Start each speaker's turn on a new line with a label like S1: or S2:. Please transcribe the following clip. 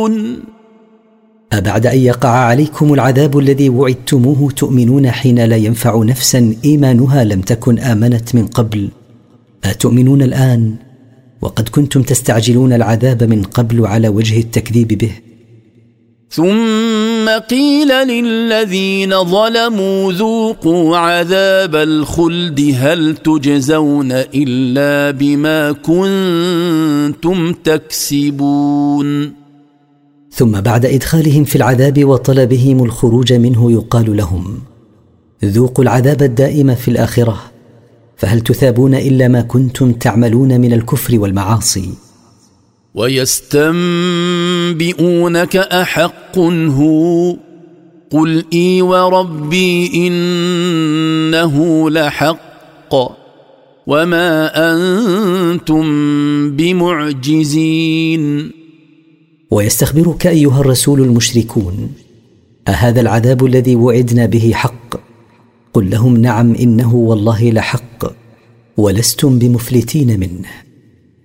S1: أبعد أن يقع عليكم العذاب الذي وعدتموه تؤمنون حين لا ينفع نفسا إيمانها لم تكن آمنت من قبل، أتؤمنون الآن وقد كنتم تستعجلون العذاب من قبل على وجه التكذيب به؟
S2: ثم قيل للذين ظلموا ذوقوا عذاب الخلد هل تجزون إلا بما كنتم تكسبون.
S1: ثم بعد إدخالهم في العذاب وطلبهم الخروج منه يقال لهم ذوقوا العذاب الدائم في الآخرة، فهل تثابون إلا ما كنتم تعملون من الكفر والمعاصي.
S2: ويستنبئونك أحق هو قل إي وربي إنه لحق وما أنتم بمعجزين.
S1: ويستخبرك أيها الرسول المشركون أهذا العذاب الذي وعدنا به حق؟ قل لهم نعم إنه والله لحق ولستم بمفلتين منه.